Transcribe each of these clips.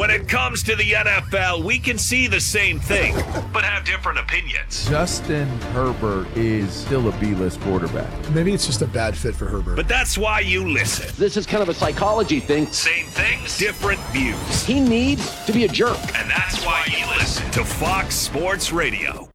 When it comes to the NFL, we can see the same thing, but have different opinions. Justin Herbert is still a B-list quarterback. Maybe it's just a bad fit for Herbert. But that's why you listen. This is kind of a psychology thing. Same things, different views. He needs to be a jerk. And that's why you listen to Fox Sports Radio.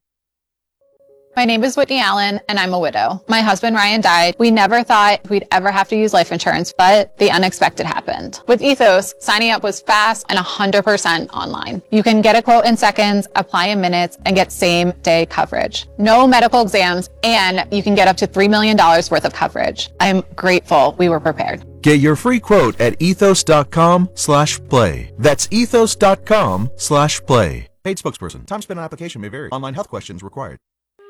My name is Whitney Allen, and I'm a widow. My husband, Ryan, died. We never thought we'd ever have to use life insurance, but the unexpected happened. With Ethos, signing up was fast and 100% online. You can get a quote in seconds, apply in minutes, and get same-day coverage. No medical exams, and you can get up to $3 million worth of coverage. I'm grateful we were prepared. Get your free quote at ethos.com/play. That's ethos.com/play. Paid spokesperson. Time spent on application may vary. Online health questions required.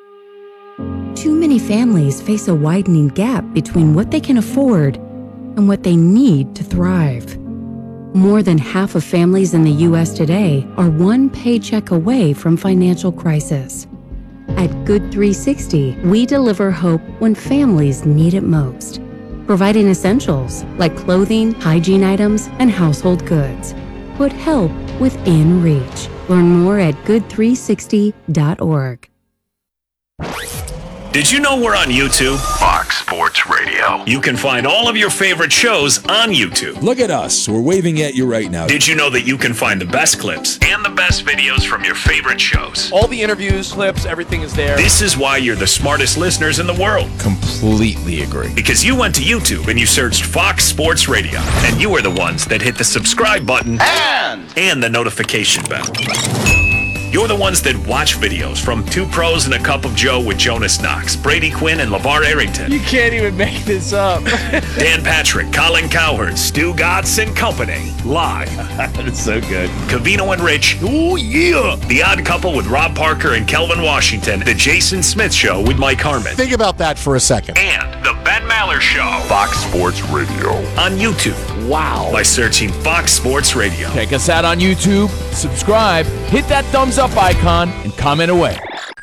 Too many families face a widening gap between what they can afford and what they need to thrive. More than half of families in the U.S. today are one paycheck away from financial crisis. At Good 360, we deliver hope when families need it most, providing essentials like clothing, hygiene items, and household goods. Put help within reach. Learn more at good360.org. Did you know we're on YouTube? Fox Sports Radio. You can find all of your favorite shows on YouTube. Look at us. We're waving at you right now. Did you know that you can find the best clips and the best videos from your favorite shows? All the interviews, clips, everything is there. This is why you're the smartest listeners in the world. Completely agree. Because you went to YouTube and you searched Fox Sports Radio. And you are the ones that hit the subscribe button and the notification bell. You're the ones that watch videos from Two Pros and a Cup of Joe with Jonas Knox, Brady Quinn, and LeVar Arrington. You can't even make this up. Dan Patrick, Colin Cowherd, Stu Gatz and Company, live. That's so good. Covino and Rich. Oh, yeah. The Odd Couple with Rob Parker and Kelvin Washington. The Jason Smith Show with Mike Harmon. Think about that for a second. And The Ben Maller Show. Fox Sports Radio. On YouTube. Wow. By searching Fox Sports Radio. Check us out on YouTube, subscribe, hit that thumbs up icon, and comment away.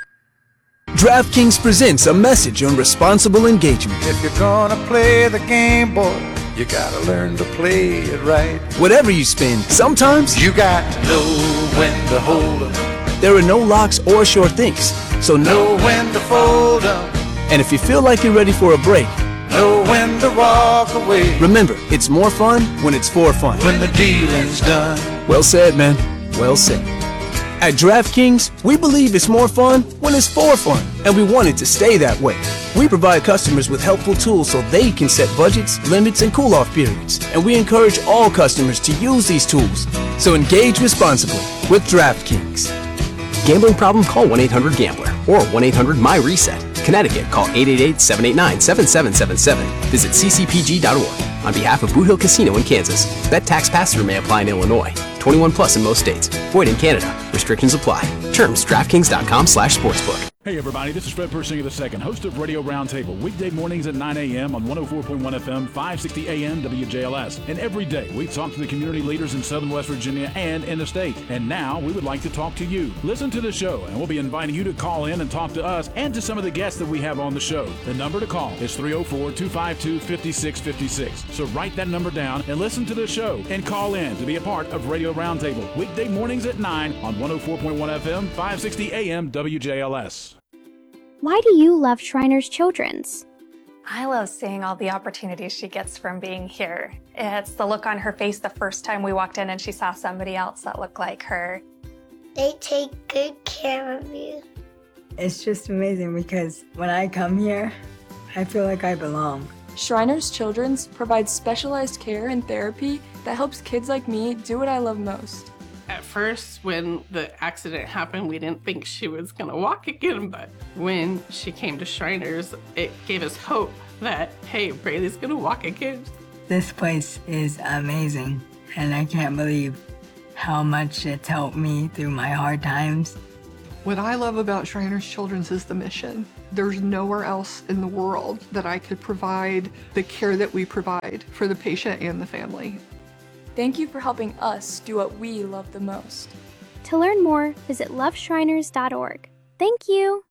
DraftKings presents a message on responsible engagement. If you're gonna play the game, boy, you gotta learn to play it right. Whatever you spend, sometimes you got to know when to hold 'em. There are no locks or sure things, so know when to fold 'em. And if you feel like you're ready for a break, know when to walk away. Remember, it's more fun when it's for fun. When the dealing's done. Well said, man. Well said. At DraftKings, we believe it's more fun when it's for fun, and we want it to stay that way. We provide customers with helpful tools so they can set budgets, limits, and cool-off periods, and we encourage all customers to use these tools. So engage responsibly with DraftKings. Gambling problem? Call 1-800-GAMBLER or 1-800-MY-RESET. Connecticut, call 888-789-7777. Visit ccpg.org. On behalf of Boot Hill Casino in Kansas, bet tax pass-through may apply in Illinois. 21 plus in most states. Void in Canada. Restrictions apply. Terms, DraftKings.com/sportsbook. Hey everybody, this is Fred Persinger II, host of Radio Roundtable, weekday mornings at 9 a.m. on 104.1 FM, 560 AM WJLS. And every day we talk to the community leaders in Southern West Virginia and in the state. And now we would like to talk to you. Listen to the show, and we'll be inviting you to call in and talk to us and to some of the guests that we have on the show. The number to call is 304-252-5656. So write that number down and listen to the show and call in to be a part of Radio Roundtable, weekday mornings at 9 on 104.1 FM, 560 AM WJLS. Why do you love Shriners Children's? I love seeing all the opportunities she gets from being here. It's the look on her face the first time we walked in and she saw somebody else that looked like her. They take good care of you. It's just amazing because when I come here, I feel like I belong. Shriners Children's provides specialized care and therapy that helps kids like me do what I love most. At first, when the accident happened, we didn't think she was gonna walk again, but when she came to Shriners, it gave us hope that, hey, Braylee's gonna walk again. This place is amazing, and I can't believe how much it's helped me through my hard times. What I love about Shriners Children's is the mission. There's nowhere else in the world that I could provide the care that we provide for the patient and the family. Thank you for helping us do what we love the most. To learn more, visit loveshriners.org. Thank you.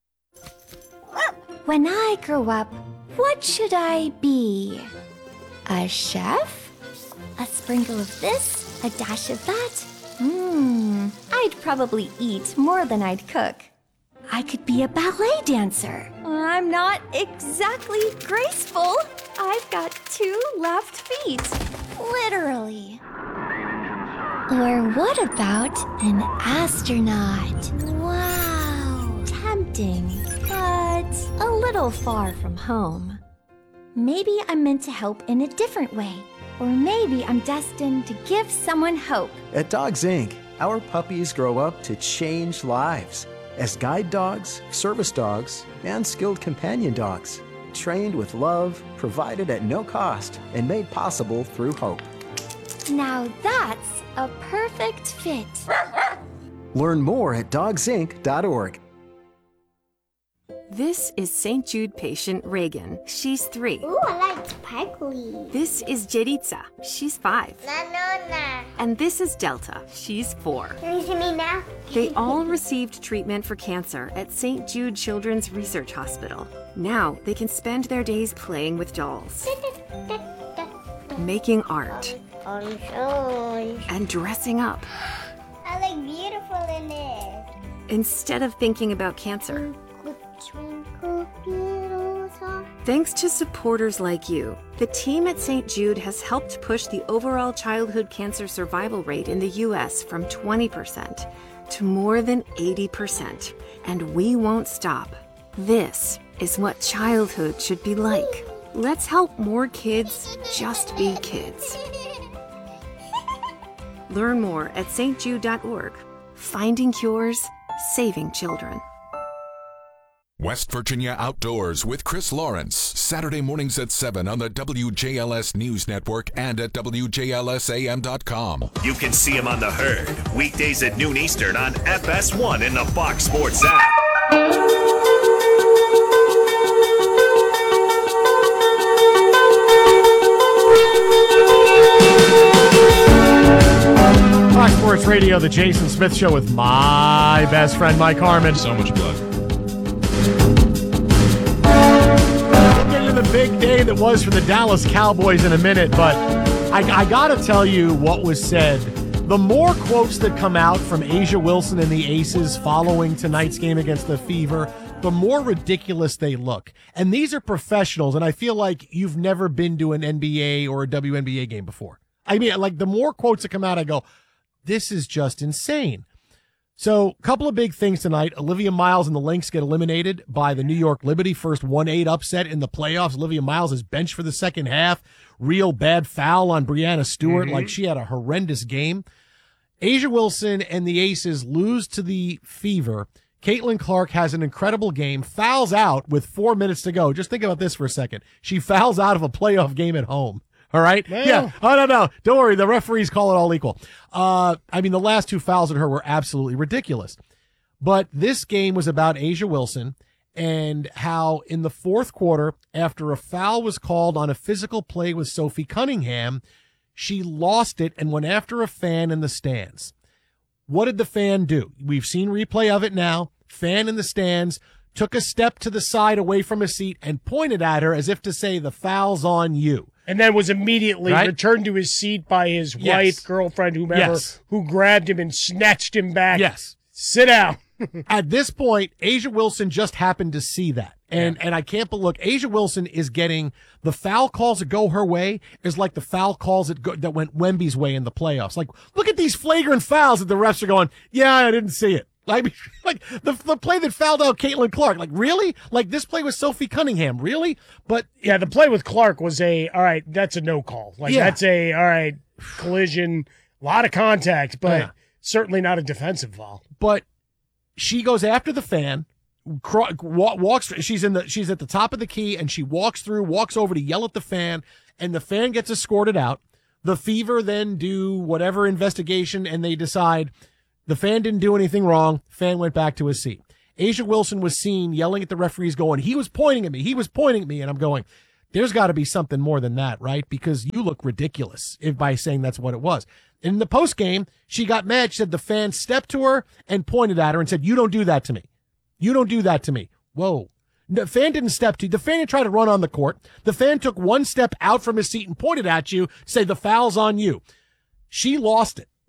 When I grow up, what should I be? A chef? A sprinkle of this, a dash of that? I'd probably eat more than I'd cook. I could be a ballet dancer. I'm not exactly graceful. I've got 2 left feet. Literally. Or what about an astronaut? Wow. Tempting, but a little far from home. Maybe I'm meant to help in a different way. Or maybe I'm destined to give someone hope. At Dogs Inc., our puppies grow up to change lives as guide dogs, service dogs, and skilled companion dogs, trained with love, provided at no cost, and made possible through hope. Now that's a perfect fit. Learn more at dogsinc.org. This is St. Jude patient Reagan. She's 3. Ooh, I like sparkly. This is Jeritza. She's 5. Na. And this is Delta. She's 4. Can you see me now? They all received treatment for cancer at St. Jude Children's Research Hospital. Now they can spend their days playing with dolls, making art, and dressing up. I look beautiful in it. Instead of thinking about cancer. Thanks to supporters like you, the team at St. Jude has helped push the overall childhood cancer survival rate in the U.S. from 20% to more than 80%. And we won't stop. This is what childhood should be like. Let's help more kids just be kids. Learn more at stjude.org. Finding cures, saving children. West Virginia Outdoors with Chris Lawrence, Saturday mornings at 7 on the WJLS News Network and at WJLSAM.com. You can see him on the Herd, weekdays at noon Eastern on FS1 in the Fox Sports app. Fox Sports Radio, the Jason Smith Show with my best friend, Mike Harmon. So much blood. We'll get into the big day that was for the Dallas Cowboys in a minute, but I got to tell you what was said. The more quotes that come out from A'ja Wilson and the Aces following tonight's game against the Fever, the more ridiculous they look. And these are professionals, and I feel like you've never been to an NBA or a WNBA game before. I mean, like, the more quotes that come out, I go, this is just insane. So, a couple of big things tonight. Olivia Miles and the Lynx get eliminated by the New York Liberty. First 1-8 upset in the playoffs. Olivia Miles is benched for the second half. Real bad foul on Brianna Stewart. Like, she had a horrendous game. A'ja Wilson and the Aces lose to the Fever. Caitlin Clark has an incredible game, fouls out with 4 minutes to go. Just think about this for a second. She fouls out of a playoff game at home. All right? Well. Yeah. Oh, no. Don't worry. The referees call it all equal. I mean, the last 2 fouls at her were absolutely ridiculous. But this game was about A'ja Wilson and how in the fourth quarter, after a foul was called on a physical play with Sophie Cunningham, she lost it and went after a fan in the stands. What did the fan do? We've seen replay of it now. Fan in the stands took a step to the side away from his seat and pointed at her as if to say, the foul's on you. And then was immediately returned to his seat by his wife, girlfriend, whomever, who grabbed him and snatched him back. Yes. Sit down. At this point, A'ja Wilson just happened to see that. And I can't believe, look, A'ja Wilson is getting the foul calls that go her way is like the foul calls that went Wemby's way in the playoffs. Like, look at these flagrant fouls that the refs are going, yeah, I didn't see it. Like the play that fouled out Caitlin Clark. Like, really? Like, this play with Sophie Cunningham. Really? But yeah, the play with Clark was all right, that's a no call. Like, that's all right, collision, a lot of contact, but certainly not a defensive foul. But she goes after the fan, walks, she's at the top of the key, and she walks over to yell at the fan, and the fan gets escorted out. The Fever then do whatever investigation, and they decide the fan didn't do anything wrong. Fan went back to his seat. A'ja Wilson was seen yelling at the referees going, he was pointing at me. And I'm going, there's got to be something more than that, right? Because you look ridiculous by saying that's what it was. In the post game, she got mad. She said the fan stepped to her and pointed at her and said, you don't do that to me. You don't do that to me. Whoa. The fan didn't step to you. The fan didn't try to run on the court. The fan took one step out from his seat and pointed at you, say the foul's on you. She lost it.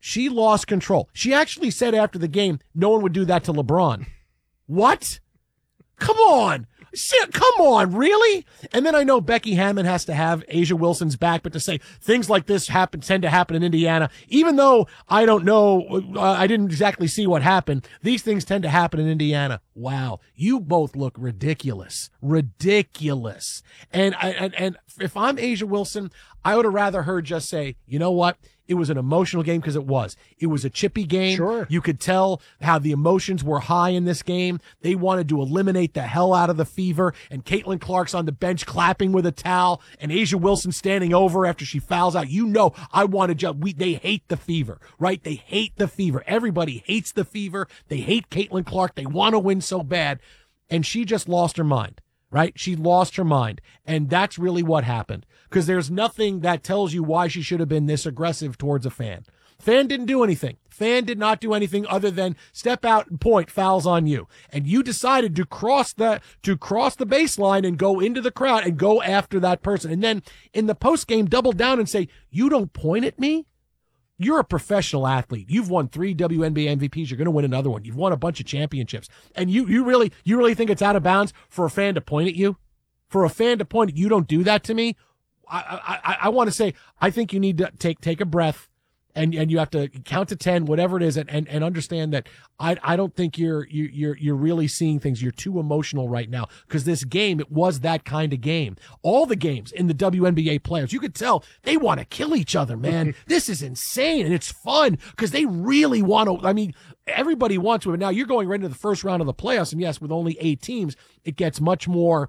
She lost control. She actually said after the game, no one would do that to LeBron. What? Come on. Come on, really? And then I know Becky Hammon has to have A'ja Wilson's back, but to say things like this tend to happen in Indiana, even though I don't know, I didn't exactly see what happened, these things tend to happen in Indiana. Wow, you both look ridiculous. Ridiculous. And if I'm A'ja Wilson, I would have rather her just say, you know what? It was an emotional game because it was. It was a chippy game. Sure. You could tell how the emotions were high in this game. They wanted to eliminate the hell out of the Fever, and Caitlin Clark's on the bench clapping with a towel, and A'ja Wilson standing over after she fouls out. You know, I wanted they hate the Fever, right? They hate the Fever. Everybody hates the Fever. They hate Caitlin Clark. They want to win so bad. And she just lost her mind, right? She lost her mind. And that's really what happened. Because there's nothing that tells you why she should have been this aggressive towards a fan. Fan didn't do anything. Fan did not do anything other than step out and point, fouls on you. And you decided to cross the baseline and go into the crowd and go after that person. And then in the post game, double down and say, you don't point at me? You're a professional athlete. You've won 3 WNBA MVPs. You're going to win another one. You've won a bunch of championships. And you really think it's out of bounds for a fan to point at you? For a fan to point at you, don't do that to me? I want to say, I think you need to take a breath and you have to count to 10, whatever it is, and understand that I don't think you're really seeing things. You're too emotional right now, because this game, it was that kind of game. All the games in the WNBA playoffs, you could tell they want to kill each other, man. This is insane, and it's fun because they really want to. I mean, everybody wants to, but now you're going right into the first round of the playoffs, and yes, with only 8 teams, it gets much more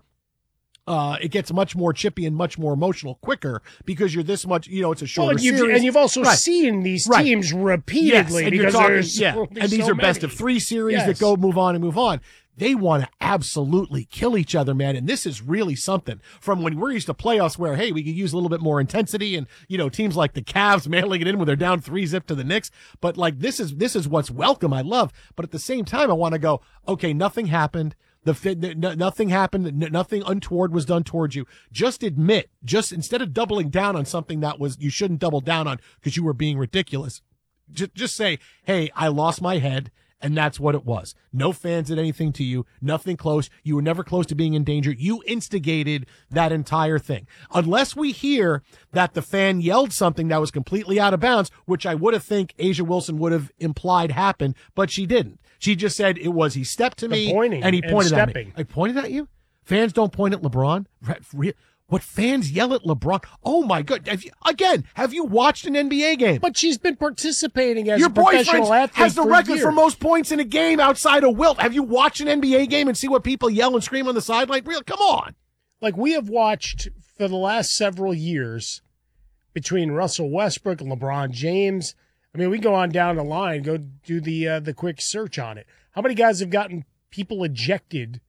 chippy and much more emotional quicker because you're this much, it's a shorter series. And you've also seen these teams repeatedly, yes, because there's and these are best of 3 series that go move on. They want to absolutely kill each other, man. And this is really something from when we're used to playoffs where, hey, we could use a little bit more intensity and, teams like the Cavs mailing it in when they're down 3-0 to the Knicks. But like, this is what's welcome. I love. But at the same time, I want to go, okay, nothing happened. Nothing happened. Nothing untoward was done towards you. Just admit, instead of doubling down on something that you shouldn't double down on because you were being ridiculous, just say, hey, I lost my head. And that's what it was. No fans did anything to you. Nothing close. You were never close to being in danger. You instigated that entire thing. Unless we hear that the fan yelled something that was completely out of bounds, which I would have think A'ja Wilson would have implied happened, but she didn't. She just said he stepped to me and he pointed at me. I pointed at you? Fans don't point at LeBron? What, fans yell at LeBron? Oh my God. Have you watched an NBA game? But she's been participating as Your a professional boyfriend athlete has the record for most points in a game outside of Wilt. Have you watched an NBA game and see what people yell and scream on the sideline? Really? Come on. Like we have watched for the last several years between Russell Westbrook and LeBron James. I mean, we go on down the line, go do the quick search on it. How many guys have gotten people ejected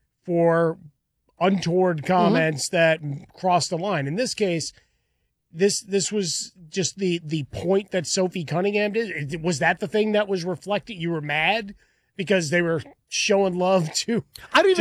for untoward comments that crossed the line? In this case, this was just the point that Sophie Cunningham did. Was that the thing that was reflected? You were mad because they were showing love to. I don't even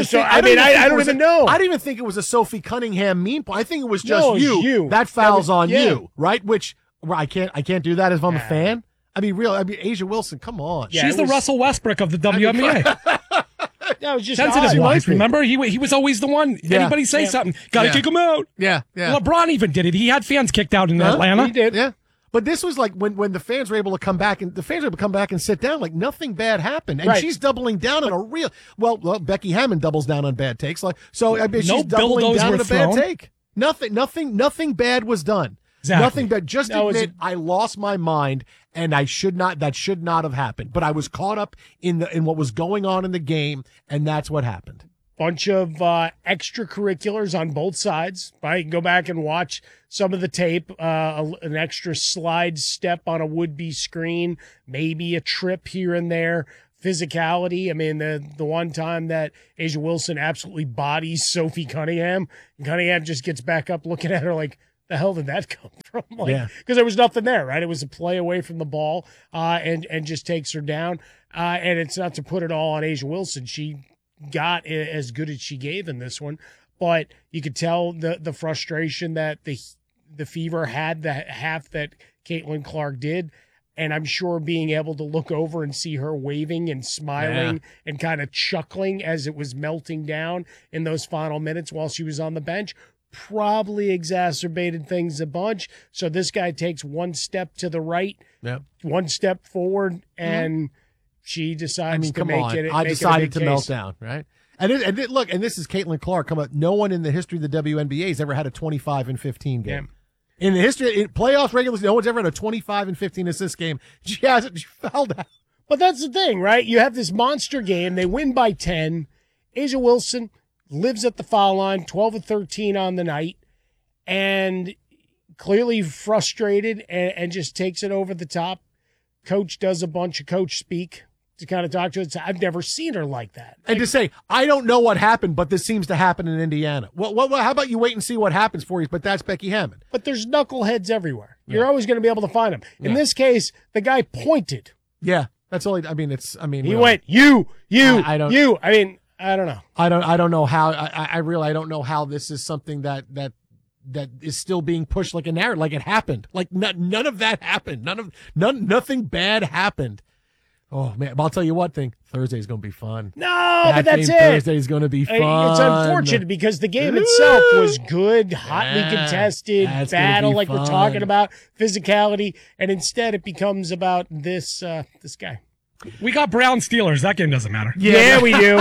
know. I don't even think it was a Sophie Cunningham mean point. I think it was just you. That fouls on you, right? Which I can't do that if I'm a fan. I mean, A'ja Wilson, come on. Yeah, she's the Russell Westbrook of the WNBA. That was just sensitive-wise. Remember, he was always the one. Yeah. Anybody say something, gotta kick him out. Yeah. LeBron even did it. He had fans kicked out in Atlanta. He did. Yeah. But this was like when the fans were able to come back and sit down, like nothing bad happened, and she's doubling down on a real. Well, Becky Hammon doubles down on bad takes, she's doubling down on a bad take. Nothing bad was done. Exactly. Nothing bad. Just admit I lost my mind, and that should not have happened. But I was caught up in what was going on in the game, and that's what happened. Bunch of extracurriculars on both sides. I can go back and watch some of the tape, an extra slide step on a would-be screen, maybe a trip here and there, physicality. I mean, the one time that A'ja Wilson absolutely bodies Sophie Cunningham, and Cunningham just gets back up looking at her like, the hell did that come from? Because there was nothing there, right? It was a play away from the ball and just takes her down. And it's not to put it all on A'ja Wilson. She got as good as she gave in this one, but you could tell the frustration that the Fever had, the half that Caitlin Clark did. And I'm sure being able to look over and see her waving and smiling and kind of chuckling as it was melting down in those final minutes while she was on the bench probably exacerbated things a bunch. So this guy takes one step to the right, one step forward, and she decides to make it. I decided to melt down, right? And look, and this is Caitlin Clark. Come on, no one in the history of the WNBA has ever had a 25-15 game. In the history, in playoffs, regular, no one's ever had a 25-15 assist game. She hasn't. She fell down. But that's the thing, right? You have this monster game. They win by 10. A'ja Wilson lives at the foul line, 12 of 13 on the night, and clearly frustrated and just takes it over the top. Coach does a bunch of coach speak to kind of talk to her. I've never seen her like that. And to say, I don't know what happened, but this seems to happen in Indiana. Well, how about you wait and see what happens for you? But that's Becky Hammon. But there's knuckleheads everywhere. You're always going to be able to find them. In this case, the guy pointed. Yeah, that's all. He went, you. I don't know. I don't know how. I really don't know how this is something that is still being pushed like a narrative, like it happened. Like none of that happened. Nothing bad happened. Oh man, but I'll tell you one thing: Thursday's going to be fun. But that's it. Thursday's going to be fun. It's unfortunate because the game itself was good, hotly contested, battle like we're talking about, physicality, and instead it becomes about this guy. We got Brown Steelers. That game doesn't matter. Yeah, we do.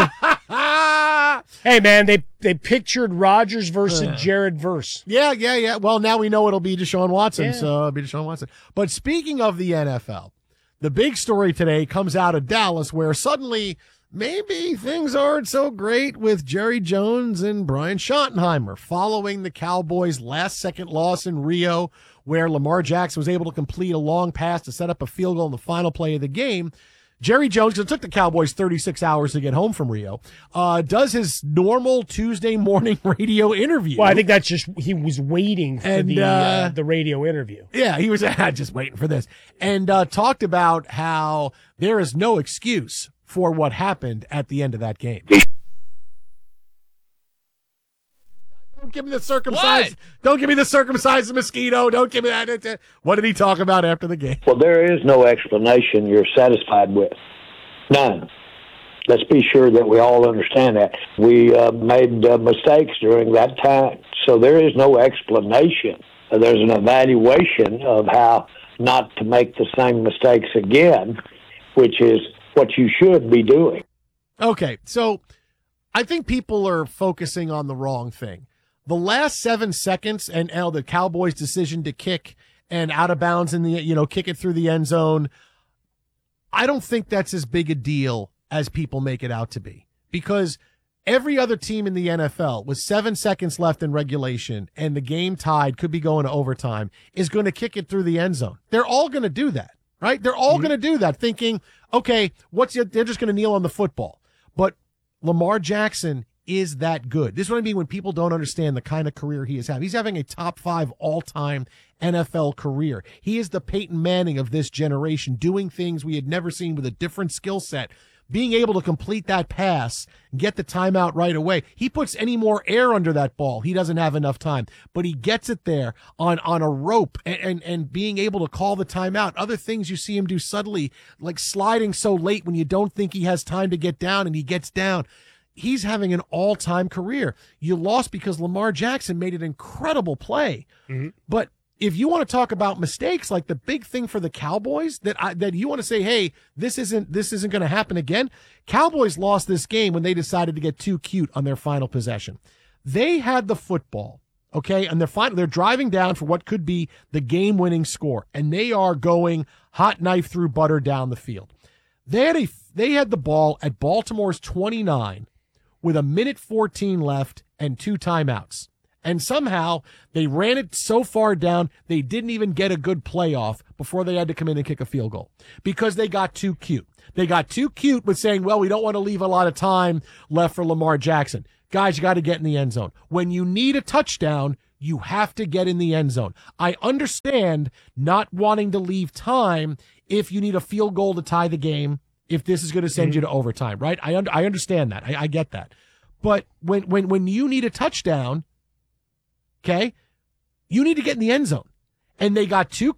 Hey man, they pictured Rodgers versus Jared Verse. Yeah. Well, now we know it'll be Deshaun Watson. Yeah. So it'll be Deshaun Watson. But speaking of the NFL. The big story today comes out of Dallas, where suddenly maybe things aren't so great with Jerry Jones and Brian Schottenheimer following the Cowboys' last-second loss in Rio, where Lamar Jackson was able to complete a long pass to set up a field goal in the final play of the game. Jerry Jones, because it took the Cowboys 36 hours to get home from Rio, does his normal Tuesday morning radio interview. Well, I think that's just he was waiting for the radio interview. Yeah, he was just waiting for this. And talked about how there is no excuse for what happened at the end of that game. Don't give me the circumcised. What? Don't give me the circumcised mosquito. Don't give me that. What did he talk about after the game? Well, there is no explanation you're satisfied with. None. Let's be sure that we all understand that. We made mistakes during that time, so there is no explanation. There's an evaluation of how not to make the same mistakes again, which is what you should be doing. Okay, so I think people are focusing on the wrong thing. The last 7 seconds and the Cowboys' decision to kick and out of bounds in the, kick it through the end zone, I don't think that's as big a deal as people make it out to be, because every other team in the NFL with 7 seconds left in regulation and the game tied, could be going to overtime, is going to kick it through the end zone. They're all going to do that, right? They're all going to do that, thinking, okay, they're just going to kneel on the football. But Lamar Jackson is that good. This is what I mean when people don't understand the kind of career he is having. He's having a top 5 all-time NFL career. He is the Peyton Manning of this generation, doing things we had never seen with a different skill set. Being able to complete that pass, get the timeout right away. He puts any more air under that ball, he doesn't have enough time. But he gets it there on a rope and being able to call the timeout. Other things you see him do subtly, like sliding so late when you don't think he has time to get down, and he gets down. He's having an all-time career. You lost because Lamar Jackson made an incredible play. Mm-hmm. But if you want to talk about mistakes, like the big thing for the Cowboys that you want to say, hey, this isn't going to happen again. Cowboys lost this game when they decided to get too cute on their final possession. They had the football, okay, and they're driving down for what could be the game-winning score, and they are going hot knife through butter down the field. They had the ball at Baltimore's 29 with 1:14 left and 2 timeouts. And somehow they ran it so far down, they didn't even get a good play off before they had to come in and kick a field goal because they got too cute. They got too cute with saying, well, we don't want to leave a lot of time left for Lamar Jackson. Guys, you got to get in the end zone. When you need a touchdown, you have to get in the end zone. I understand not wanting to leave time if you need a field goal to tie the game, if this is going to send you to overtime, right? I understand that. I get that. But when you need a touchdown, okay, you need to get in the end zone. And they got too cute,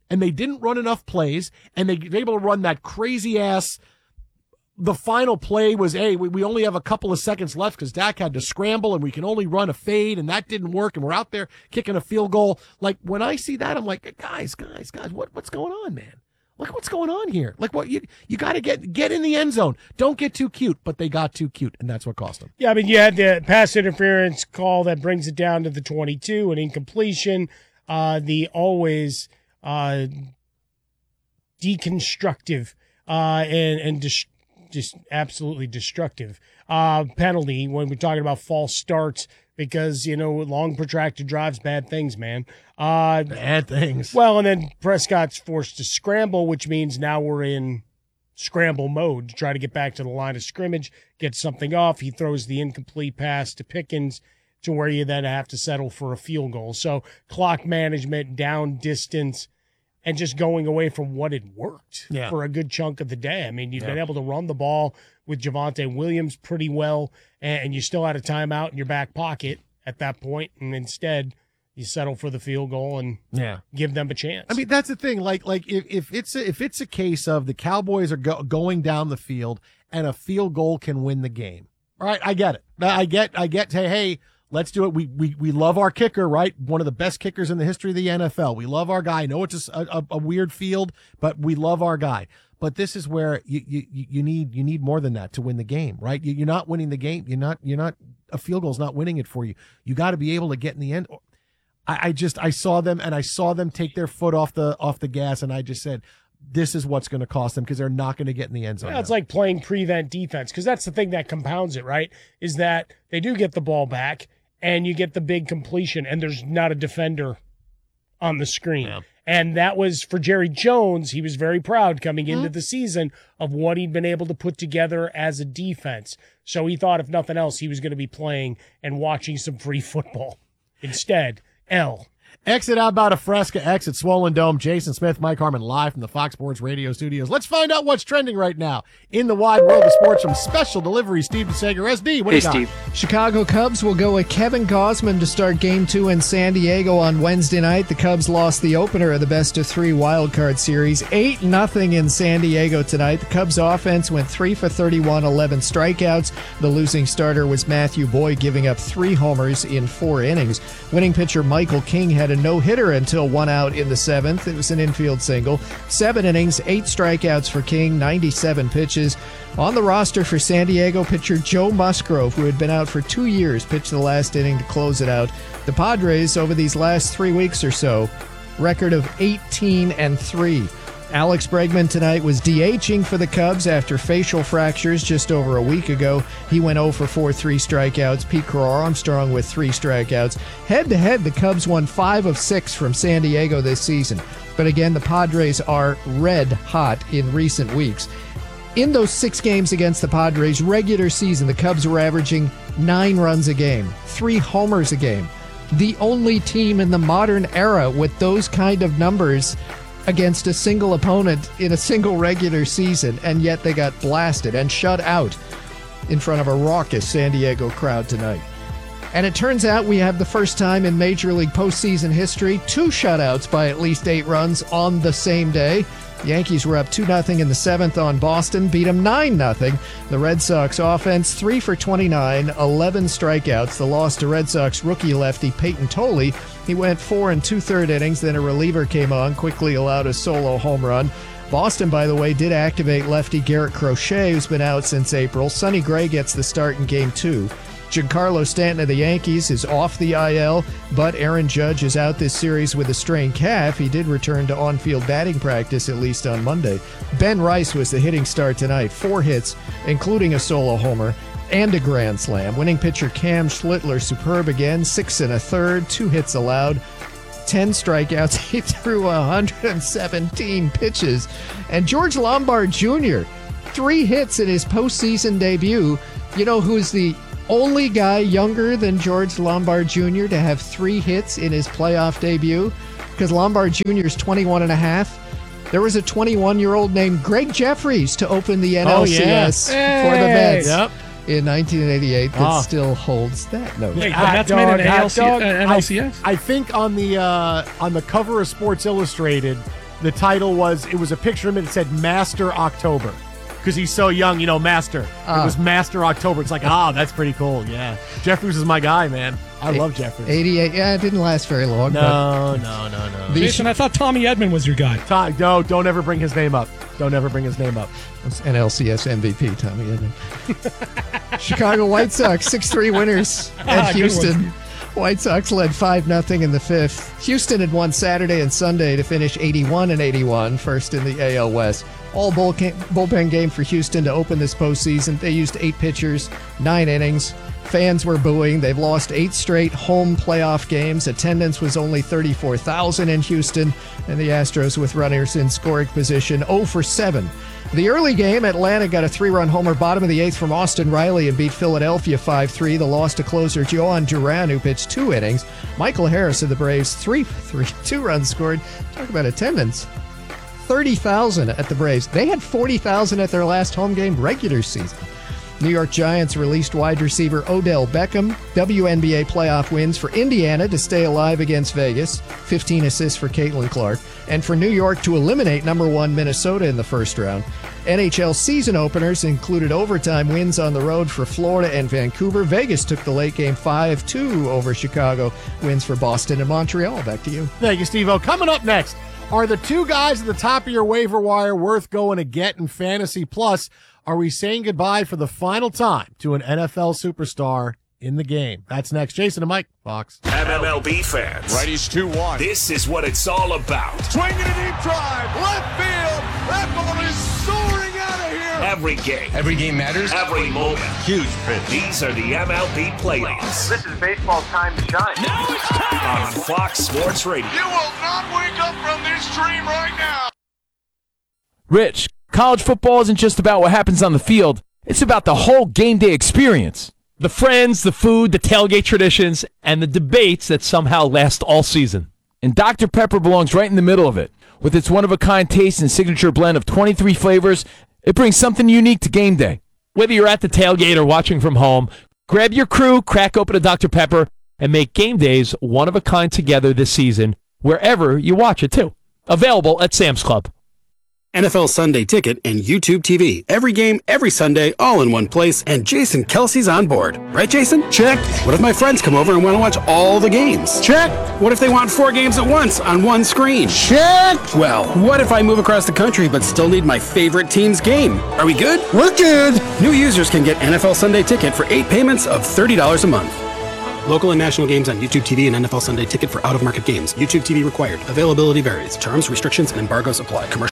and they didn't run enough plays, and they were able to run that crazy-ass. The final play was, we only have a couple of seconds left because Dak had to scramble, and we can only run a fade, and that didn't work, and we're out there kicking a field goal. Like, when I see that, I'm like, guys, what's going on, man? Like, what's going on here? Like, what you got to get in the end zone. Don't get too cute, but they got too cute, and that's what cost them. Yeah, I mean, you had the pass interference call that brings it down to the 22, an incompletion, the always deconstructive and just absolutely destructive penalty when we're talking about false starts, because, long protracted drives, bad things, man. Bad things. Well, and then Prescott's forced to scramble, which means now we're in scramble mode to try to get back to the line of scrimmage, get something off. He throws the incomplete pass to Pickens to where you then have to settle for a field goal. So clock management, down distance, and just going away from what had worked for a good chunk of the day. I mean, you've been able to run the ball with Javonte Williams pretty well, and you still had a timeout in your back pocket at that point, and instead you settle for the field goal and give them a chance. I mean, that's the thing. Like if it's a case of the Cowboys are going down the field and a field goal can win the game, all right, I get it. I get. Hey. Let's do it. We love our kicker, right? One of the best kickers in the history of the NFL. We love our guy. I know it's a weird field, but we love our guy. But this is where you need more than that to win the game, right? You're not winning the game. You're not a field goal's not winning it for you. You got to be able to get in the end. I saw them take their foot off the gas, and I just said, this is what's going to cost them, because they're not going to get in the end zone. Yeah, it's like playing prevent defense, because that's the thing that compounds it, right? Is that they do get the ball back, and you get the big completion, and there's not a defender on the screen. Yeah. And that was, for Jerry Jones, he was very proud coming into the season of what he'd been able to put together as a defense. So he thought, if nothing else, he was going to be playing and watching some free football. Instead, Exit out about a Fresca, exit Swollen Dome. Jason Smith, Mike Harmon, live from the Fox Sports Radio studios. Let's find out what's trending right now in the wide world of sports from Special Delivery. Steve DeSager, SD. What do you got? Steve. Chicago Cubs will go with Kevin Gausman to start Game 2 in San Diego on Wednesday night. The Cubs lost the opener of the best-of-3 wildcard series, 8-0 in San Diego tonight. The Cubs offense went 3 for 31, 11 strikeouts. The losing starter was Matthew Boyd, giving up 3 homers in 4 innings. Winning pitcher Michael King had a no-hitter until 1 out in the 7th. It was an infield single. 7 innings, 8 strikeouts for King, 97 pitches. On the roster for San Diego, pitcher Joe Musgrove, who had been out for 2 years, pitched the last inning to close it out. The Padres, over these last 3 weeks or so, record of 18-3. Alex Bregman tonight was DHing for the Cubs after facial fractures just over a week ago. He went 0 for 4, 3 strikeouts. Pete Crow-Armstrong with 3 strikeouts. Head-to-head, the Cubs won 5 of 6 from San Diego this season. But again, the Padres are red hot in recent weeks. In those 6 games against the Padres, regular season, the Cubs were averaging 9 runs a game, 3 homers a game. The only team in the modern era with those kind of numbers against a single opponent in a single regular season, and yet they got blasted and shut out in front of a raucous San Diego crowd tonight. And it turns out we have the first time in Major League postseason history 2 shutouts by at least 8 runs on the same day. The Yankees were up 2-0 in the 7th on Boston, beat them 9-0. The Red Sox offense 3 for 29, 11 strikeouts. The loss to Red Sox rookie lefty Peyton Tolley. He went 4 2/3 innings, then a reliever came on, quickly allowed a solo home run. Boston, by the way, did activate lefty Garrett Crochet, who's been out since April. Sonny Gray gets the start in Game 2. Giancarlo Stanton of the Yankees is off the IL, but Aaron Judge is out this series with a strained calf. He did return to on-field batting practice, at least on Monday. Ben Rice was the hitting star tonight, 4 hits, including a solo homer and a grand slam. Winning pitcher Cam Schlittler, superb again, 6 1/3, 2 hits allowed, 10 strikeouts. He threw 117 pitches. And George Lombard Jr., 3 hits in his postseason debut. You know who's the only guy younger than George Lombard Jr. to have 3 hits in his playoff debut? Because Lombard Jr. is 21 and a half. There was a 21-year-old named Greg Jeffries to open the NLCS for the Mets in 1988 that still holds that note. Wait, the Mets made an NLCS? I think on the cover of Sports Illustrated, the title was a picture of him that said Master October. Because he's so young, Master. It was Master October. It's like, that's pretty cool. Yeah. Jeffries is my guy, man. I love Jeffries. 88. Yeah, it didn't last very long. No. Jason, I thought Tommy Edman was your guy. No, don't ever bring his name up. Don't ever bring his name up. It's NLCS MVP, Tommy Edman. Chicago White Sox, 6-3 winners at Houston. White Sox led 5-0 in the fifth. Houston had won Saturday and Sunday to finish 81-81, first in the AL West. All bullpen game for Houston to open this postseason. They used 8 pitchers, 9 innings. Fans were booing. They've lost 8 straight home playoff games. Attendance was only 34,000 in Houston, and the Astros with runners in scoring position 0 for 7. The early game, Atlanta got a 3-run homer bottom of the 8th from Austin Riley and beat Philadelphia 5-3. The loss to closer Johan Duran, who pitched 2 innings. Michael Harris of the Braves, 2 runs scored. Talk about attendance. 30,000 at the Braves. They had 40,000 at their last home game regular season. New York Giants released wide receiver Odell Beckham. WNBA playoff wins for Indiana to stay alive against Vegas. 15 assists for Caitlin Clark. And for New York to eliminate number 1 Minnesota in the first round. NHL season openers included overtime wins on the road for Florida and Vancouver. Vegas took the late game 5-2 over Chicago. Wins for Boston and Montreal. Back to you. Thank you, Steve-O. Coming up next, are the 2 guys at the top of your waiver wire worth going to get in Fantasy Plus? Are we saying goodbye for the final time to an NFL superstar in the game? That's next. Jason and Mike, Fox. MLB fans. Righties 2-1. This is what it's all about. Swinging a deep drive. Left field. That ball is soaring out of here. Every game. Every game matters. Every moment. Huge pitch. These are the MLB playoffs. This is baseball's time to shine. Now it's time. On Fox Sports Radio. You will not wake up from this dream right now. Rich, college football isn't just about what happens on the field. It's about the whole game day experience. The friends, the food, the tailgate traditions, and the debates that somehow last all season. And Dr. Pepper belongs right in the middle of it. With its one-of-a-kind taste and signature blend of 23 flavors, it brings something unique to game day. Whether you're at the tailgate or watching from home, grab your crew, crack open a Dr. Pepper, and make game days one-of-a-kind together this season, wherever you watch it, too. Available at Sam's Club. NFL Sunday Ticket and YouTube TV. Every game, every Sunday, all in one place, and Jason Kelsey's on board. Right, Jason? Check. What if my friends come over and want to watch all the games? Check. What if they want 4 games at once on one screen? Check. Well, what if I move across the country but still need my favorite team's game? Are we good? We're good. New users can get NFL Sunday Ticket for 8 payments of $30 a month. Local and national games on YouTube TV and NFL Sunday Ticket for out-of-market games. YouTube TV required. Availability varies. Terms, restrictions, and embargoes apply. Commercial.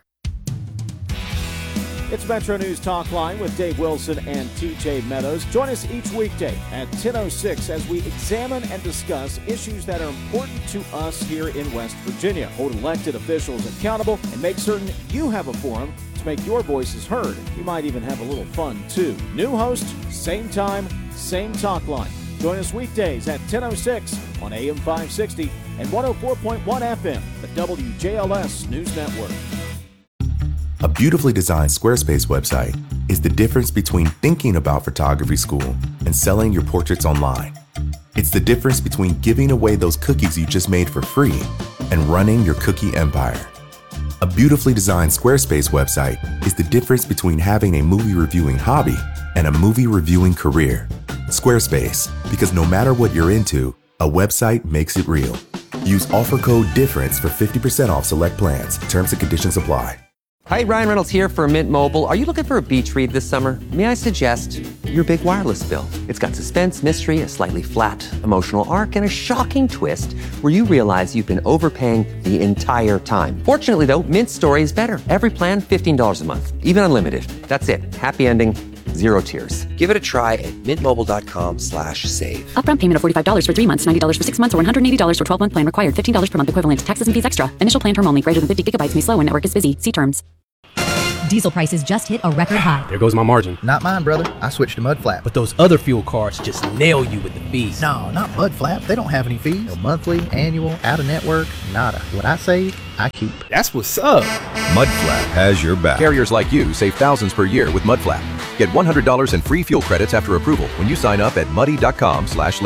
It's Metro News Talk Line with Dave Wilson and TJ Meadows. Join us each weekday at 10:06 as we examine and discuss issues that are important to us here in West Virginia. Hold elected officials accountable and make certain you have a forum to make your voices heard. You might even have a little fun, too. New host, same time, same talk line. Join us weekdays at 10:06 on AM 560 and 104.1 FM, the WJLS News Network. A beautifully designed Squarespace website is the difference between thinking about photography school and selling your portraits online. It's the difference between giving away those cookies you just made for free and running your cookie empire. A beautifully designed Squarespace website is the difference between having a movie reviewing hobby and a movie reviewing career. Squarespace, because no matter what you're into, a website makes it real. Use offer code DIFFERENCE for 50% off select plans. Terms and conditions apply. Hi, Ryan Reynolds here for Mint Mobile. Are you looking for a beach read this summer? May I suggest your big wireless bill? It's got suspense, mystery, a slightly flat emotional arc, and a shocking twist where you realize you've been overpaying the entire time. Fortunately, though, Mint's story is better. Every plan, $15 a month, even unlimited. That's it. Happy ending. Zero tears. Give it a try at mintmobile.com/save. Upfront payment of $45 for 3 months, $90 for 6 months, or $180 for 12-month plan required. $15 per month equivalent. Taxes and fees extra. Initial plan term only. Greater than 50 gigabytes may slow when network is busy. See terms. Diesel prices just hit a record high. There goes my margin. Not mine, brother. I switched to Mudflap. But those other fuel cards just nail you with the fees. No, not Mudflap. They don't have any fees. No monthly, annual, out-of-network, nada. What I save, I keep. That's what's up. Mudflap has your back. Carriers like you save thousands per year with Mudflap. Get $100 in free fuel credits after approval when you sign up at muddy.com/listen.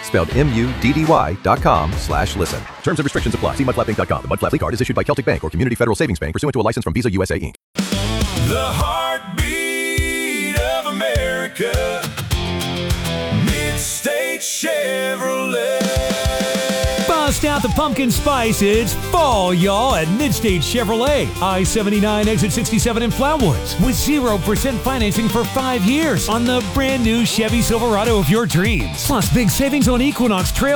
spelled MUDDY.com/listen. Terms and restrictions apply. See mudflapinc.com. The Mud Flap card is issued by Celtic Bank or Community Federal Savings Bank pursuant to a license from Visa USA Inc. The heartbeat of America. Mid-State Chevrolet. Bust out the pumpkin spice. It's fall, y'all, at Mid-State Chevrolet. I-79 exit 67 in Flatwoods with 0% financing for 5 years on the brand new Chevy Silverado of your dreams. Plus big savings on Equinox Trail